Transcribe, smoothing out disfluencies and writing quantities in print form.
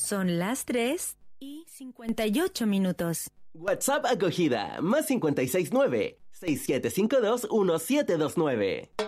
Son las 3:58. WhatsApp acogida, +569 6752 1729.